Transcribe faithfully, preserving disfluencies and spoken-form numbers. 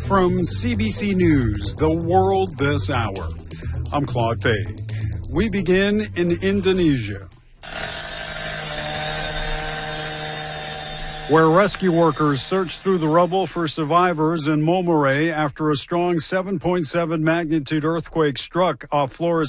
From C B C News, The World This Hour, I'm Claude Fay. We begin in Indonesia, where rescue workers search through the rubble for survivors in Momore after a strong seven point seven magnitude earthquake struck off Flores